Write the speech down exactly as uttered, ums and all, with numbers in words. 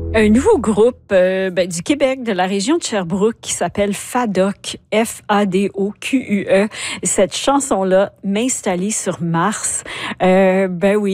Un nouveau groupe euh, ben, du Québec, de la région de Sherbrooke, qui s'appelle Fadoc, F A D O Q U E. Cette chanson-là, M'installer sur Mars. Euh, ben oui,